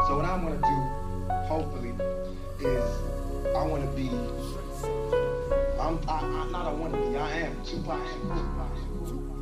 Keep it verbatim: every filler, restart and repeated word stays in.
So what I'm gonna do, hopefully, is I wanna be. I'm I, I'm not a wanna be. I am Tupac.